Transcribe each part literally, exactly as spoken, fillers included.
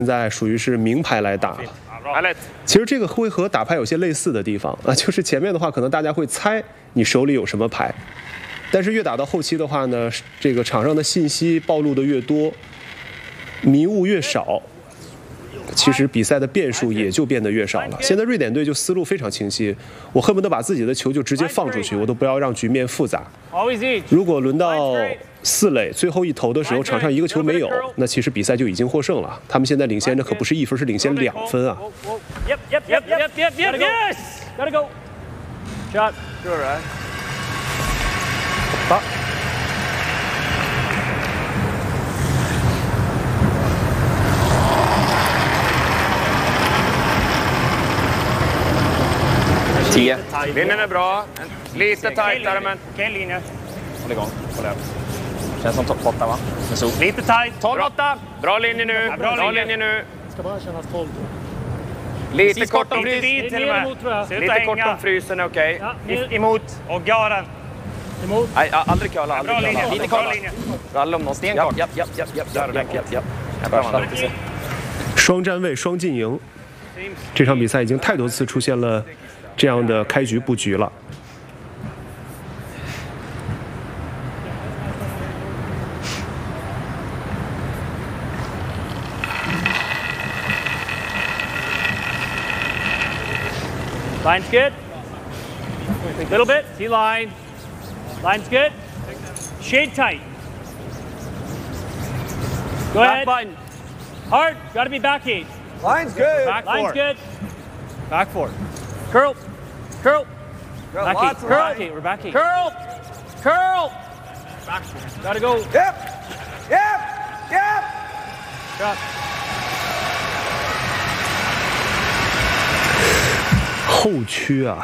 现在属于是明牌来打了。其实这个会和打牌有些类似的地方啊，就是前面的话可能大家会猜你手里有什么牌，但是越打到后期的话呢，这个场上的信息暴露的越多，迷雾越少，其实比赛的变数也就变得越少了。现在瑞典队就思路非常清晰，我恨不得把自己的球就直接放出去，我都不要让局面复杂。如果轮到四垒最后一投的时候，场上一个球没有，那其实比赛就已经获胜了。他们现在领先的可不是一分，是领先两分啊。 Yep, yep, yep, yep, yep, yep, yes! Gotta go. Shot. Sure, right? 好。tio. Linjen är bra. Lite tajtare, men... Okej, linje. Håll igång. Håll över. Känns som topp åtta, va? Lite tajt. tolv åtta. Bra linje nu. Ja, bra, bra linje. linje nu. Ska bara kännas tolv. Lite kort om Inte frysen. vid till och med. Ser ut Lite att kort hänga. om frysen är okej. Ja, i- emot. Och garen. Emot. Nej, aldrig curla, aldrig Bra linje. curla. Lite Bra kort. linje. Ralla om någon stenkoll. Japp, japp, japp, japp, japp, japp, japp, japp. Värsta. 双站位双进营，这场比赛已经太多次出现了这样的开局布局了。 Line's good. Little bit. See line. Line's good. Shade tight. Go Back ahead. button. Hard. Got to be back eight. Line's good. Back Line's good. Back four. Curl. Curl. Back eight. Lots of Curl. line. Okay, we're back eight. Curl. Curl. Back four. Got to go. Yep. Yep. Yep. Shot. 后区啊，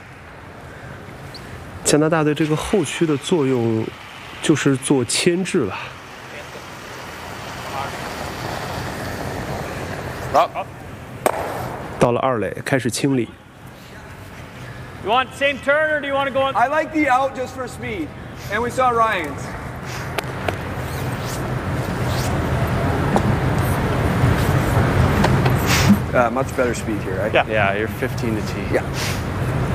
加拿大的这个后区的作用就是做牵制了。 好， 到了二垒开始清理。 You want same turn or do you want to go on? I like the out just for speed. And we saw Ryan's. Uh, much better speed here, right? Yeah, you're fifteen to tee. Yeah.